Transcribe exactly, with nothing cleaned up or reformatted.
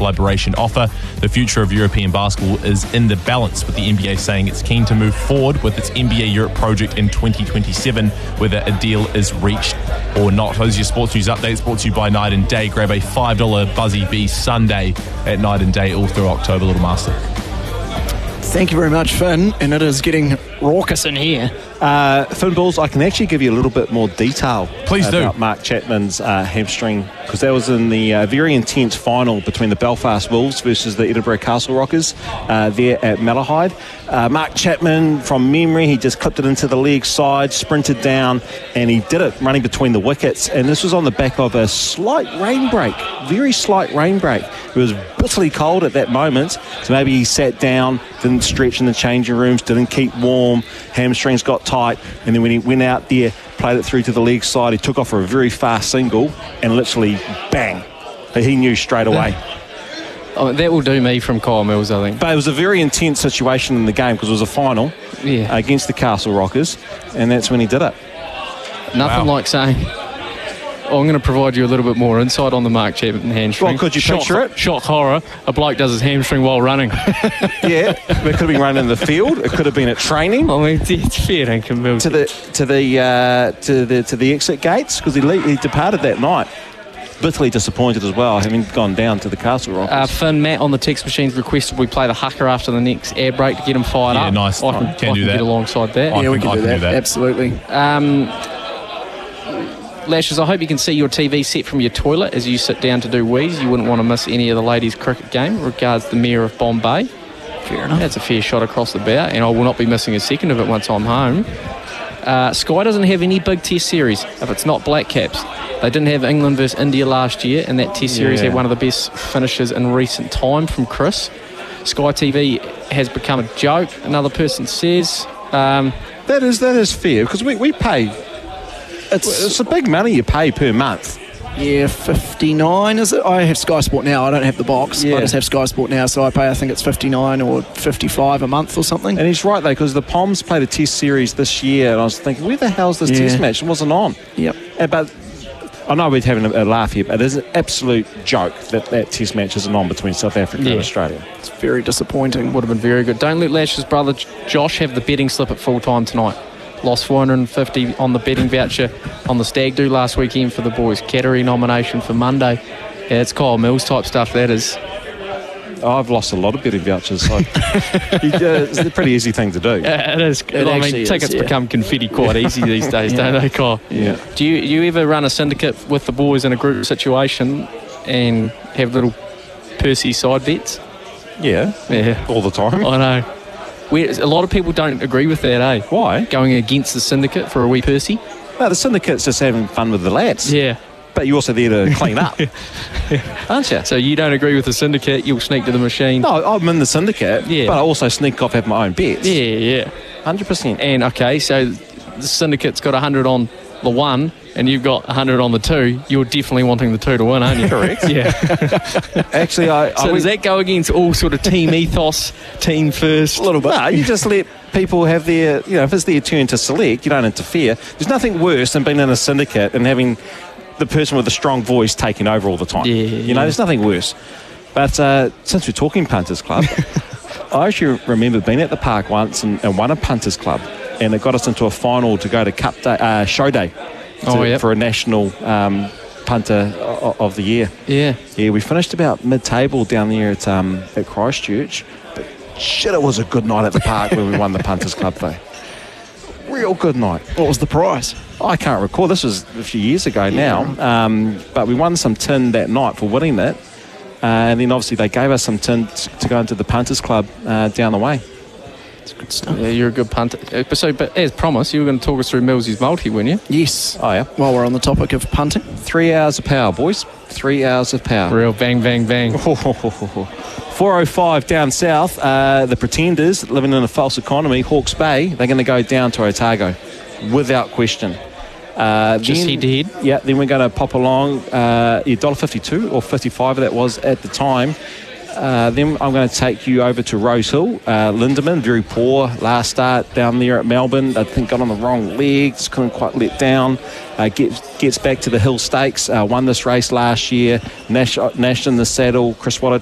collaboration offer. The future of European basketball is in the balance, with the N B A saying it's keen to move forward with its N B A Europe project in twenty twenty-seven, whether a deal is reached or not. Those are your sports news updates, brought to you by Night and Day. Grab a five dollars Buzzy Bee Sunday at Night and Day all through October, Little Master. Thank you very much, Finn, and it is getting raucous in here. Uh, Finn Bulls, I can actually give you a little bit more detail Please about do. Mark Chapman's uh, hamstring, because that was in the uh, very intense final between the Belfast Wolves versus the Edinburgh Castle Rockers uh, there at Malahide. Uh, Mark Chapman, from memory, he just clipped it into the leg side, sprinted down, and he did it running between the wickets. And this was on the back of a slight rain break, very slight rain break. It was bitterly cold at that moment, so maybe he sat down, didn't stretch in the changing rooms, didn't keep warm, hamstrings got tight, and then when he went out there, played it through to the leg side, he took off for a very fast single, and literally, bang, he knew straight away. Oh, that will do me from Kyle Mills, I think. But it was a very intense situation in the game, because it was a final Yeah. against the Castle Rockers, and that's when he did it. Nothing Wow. like saying, oh, I'm going to provide you a little bit more insight on the Mark Chapman hamstring. Well, could you shock, picture it? Shock horror. A bloke does his hamstring while running. Yeah, it could have been running in the field, it could have been at training. I mean, it's fair income, Mills. to the to the uh, to the to the exit gates, because he, le- he departed that night. Bitterly disappointed as well, having gone down to the Castle Rockers. Uh, Finn, Matt on the text machines requested we play the haka after the next air break to get him fired Yeah, up. nice. I can, Can I do can that. get alongside that. I yeah, we can- can, I do, can that. do that. Absolutely. Um, Lashes, I hope you can see your T V set from your toilet as you sit down to do wheeze. You wouldn't want to miss any of the ladies' cricket game. Regards, the Mayor of Bombay. Fair enough. That's a fair shot across the bow, and I will not be missing a second of it once I'm home. Uh, Sky doesn't have any big test series if it's not Black Caps. They didn't have England versus India last year, and that test series Yeah. had one of the best finishes in recent time from Chris. Sky T V has become a joke, another person says. Um, That is that is fair, because we, we pay. It's, it's a big money you pay per month. Yeah, fifty-nine is it? I have Sky Sport now. I don't have the box. Yeah. I just have Sky Sport now, so I pay, I think it's fifty-nine or fifty-five a month or something. And he's right, though, because the Poms played a test series this year, and I was thinking, where the hell's this Yeah. test match? It wasn't on. Yep. Uh, But I know we're having a, a laugh here, but it is an absolute joke that that test match isn't on between South Africa Yeah. and Australia. It's very disappointing. would have been very good. Don't let Lash's brother J- Josh have the betting slip at full time tonight. Lost four hundred fifty on the betting voucher on the Stag Do last weekend for the boys. Cattery nomination for Monday. Yeah, it's Kyle Mills type stuff, that is. I've lost a lot of betting vouchers, so it's a pretty easy thing to do. Yeah, it is. It I actually mean, is, tickets yeah. become confetti quite easy these days, don't they, Kyle? Yeah. Do you, do you ever run a syndicate with the boys in a group situation and have little Percy side bets? Yeah, Yeah, all the time. I know. Where, a lot of people don't agree with that, eh? Why? Going against the syndicate for a wee Percy? No, the syndicate's just having fun with the lads. Yeah. But you're also there to clean up, aren't you? So you don't agree with the syndicate, you'll sneak to the machine. No, I'm in the syndicate, Yeah. but I also sneak off, have my own bets. Yeah, yeah. one hundred percent. And, okay, so the syndicate's got one hundred on the one and you've got one hundred on the two. You're definitely wanting the two to win, aren't you? Correct. Yeah. Actually, I... So I does that go against all sort of team ethos, team first? a little bit. No, you just let people have their... You know, if it's their turn to select, you don't interfere. There's nothing worse than being in a syndicate and having the person with a strong voice taking over all the time. Yeah, You know, yeah. there's nothing worse. But uh, since we're talking Punters Club, I actually remember being at the park once and, and won a Punters Club, and it got us into a final to go to Cup Day, uh, Show Day to, Oh, yep. for a national um, punter o- of the year. Yeah. Yeah, we finished about mid-table down there at um, at Christchurch. But shit, it was a good night at the park when we won the Punters Club, though. Real good night. What was the prize? I can't recall. This was a few years ago now. Um, but we won some tin that night for winning that. Uh, and then obviously they gave us some tin t- to go into the Punters Club uh, down the way. Good stuff. Yeah, you're a good punter. Uh, But so, but as promised, you were going to talk us through Millsy's multi, weren't you? Yes. Oh, yeah. While we're on the topic of punting. Three hours of power, boys. Three hours of power. Real bang, bang, bang. four oh five down south, uh, the Pretenders, living in a false economy, Hawke's Bay, they're going to go down to Otago, without question. Uh, Just then- head to head? Yeah, then we're going to pop along, uh, yeah, one dollar fifty-two or fifty-five that was at the time. Uh, then I'm going to take you over to Rose Hill, uh, Lindeman, very poor last start down there at Melbourne. I think got on the wrong legs, couldn't quite let down. Uh, gets gets back to the Hill Stakes, uh, won this race last year. Nash, Nash in the saddle, Chris Waddell